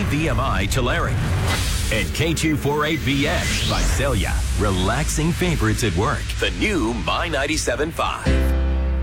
VMI Tulare. And K248VX Visalia. Relaxing favorites at work. The new My 97.5.